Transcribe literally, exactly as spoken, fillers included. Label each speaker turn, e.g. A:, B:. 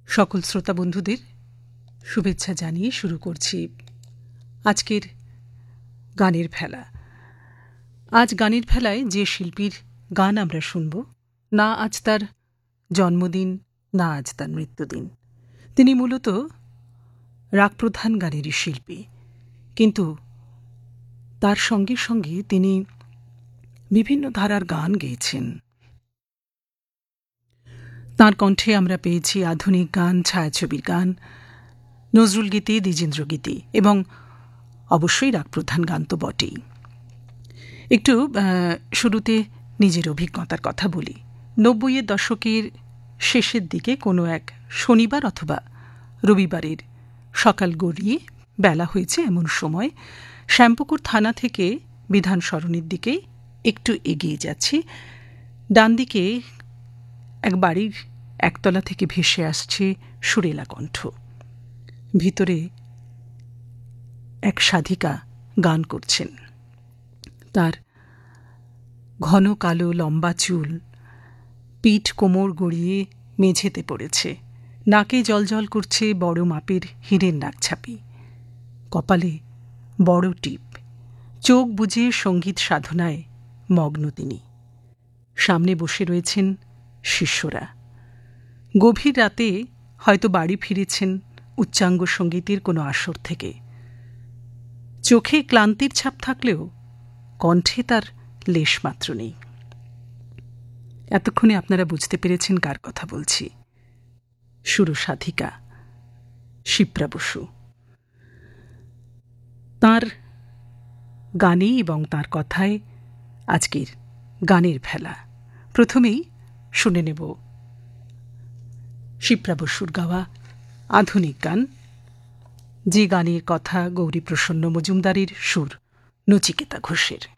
A: সকল শ্রোতা বন্ধুদের শুভেচ্ছা জানিয়ে শুরু করছি আজকের গানের ভেলা। আজ গানের ভেলায় যে শিল্পীর গান আমরা শুনব, না আজ তার জন্মদিন, না আজ তার মৃত্যুদিন। তিনি মূলত রাগপ্রধান গানেরই শিল্পী, কিন্তু তার সঙ্গে সঙ্গে তিনি বিভিন্ন ধারার গান গেয়েছেন। তাঁর কণ্ঠে আমরা পেয়েছি আধুনিক গান, ছায়াছবির গান, নজরুল গীতি, দ্বিজেন্দ্র গীতি এবং অবশ্যই রাগপ্রধান গান তো বটেই। একটু শুরুতে নিজের অভিজ্ঞতার কথা বলি। নব্বইয়ের দশকের শেষের দিকে কোনো এক শনিবার অথবা রবিবারের সকাল গড়িয়ে বেলা হয়েছে এমন সময় শ্যামপুকুর থানা থেকে বিধান সরণির দিকে একটু এগিয়ে যাচ্ছি। ডান দিকে এক বাড়ির একতলা থেকে ভেসে আসছে সুরেলা কণ্ঠ। ভিতরে এক সাধিকা গান করছেন। তার ঘন কালো লম্বা চুল পিঠ কোমর গড়িয়ে মেঝেতে পড়েছে, নাকে জলজল করছে বড় মাপের হীরের নাকছাপি, কপালে বড় টিপ, চোখ বুজে সঙ্গীত সাধনায় মগ্ন তিনি। সামনে বসে রয়েছেন শিষ্যরা। গভীর রাতে হয়তো বাড়ি ফিরেছেন উচ্চাঙ্গ সঙ্গীতের কোনো আসর থেকে। চোখে ক্লান্তির ছাপ থাকলেও কণ্ঠে তার লেশমাত্র নেই। এতক্ষণে আপনারা বুঝতে পেরেছেন কার কথা বলছি। সুরসাধিকা শিপ্রা বসু। তাঁর গানে এবং তাঁর কথায় আজকের গানের ভেলা। প্রথমেই শুনে নেব শিপ্রা বসুর গাওয়া আধুনিক গান, যে গানের কথা গৌরীপ্রসন্ন মজুমদারের, সুর নচিকেতা ঘোষের।